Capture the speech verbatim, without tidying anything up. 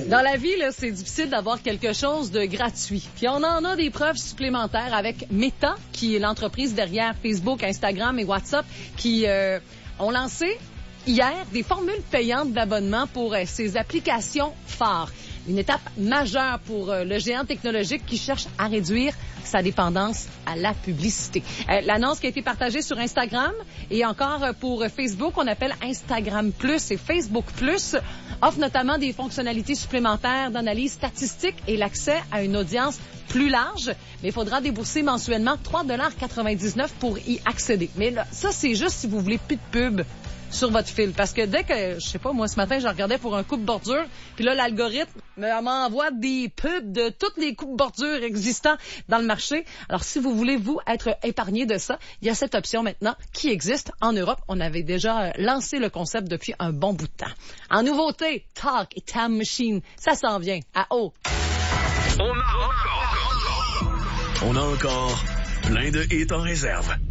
Dans la vie, là, c'est difficile d'avoir quelque chose de gratuit. Puis on en a des preuves supplémentaires avec Meta, qui est l'entreprise derrière Facebook, Instagram et WhatsApp, qui euh, ont lancé hier des formules payantes d'abonnement pour euh, ces applications phares. Une étape majeure pour euh, le géant technologique qui cherche à réduire sa dépendance à la publicité. Euh, l'annonce qui a été partagée sur Instagram et encore euh, pour Facebook, on appelle Instagram Plus et Facebook Plus, offre notamment des fonctionnalités supplémentaires d'analyse statistique et l'accès à une audience plus large, mais il faudra débourser mensuellement trois dollars quatre-vingt-dix-neuf pour y accéder. Mais là, ça, c'est juste si vous voulez plus de pub sur votre fil. Parce que dès que, je sais pas, moi, ce matin, je regardais pour un coupe-bordure, puis là, l'algorithme m'envoie des pubs de toutes les coupes-bordures existants dans le marché. Alors, si vous voulez, vous, être épargné de ça, il y a cette option maintenant qui existe en Europe. On avait déjà lancé le concept depuis un bon bout de temps. En nouveauté, Talk et Time Machine, ça s'en vient à haut. On a encore, on a encore plein de hits en réserve.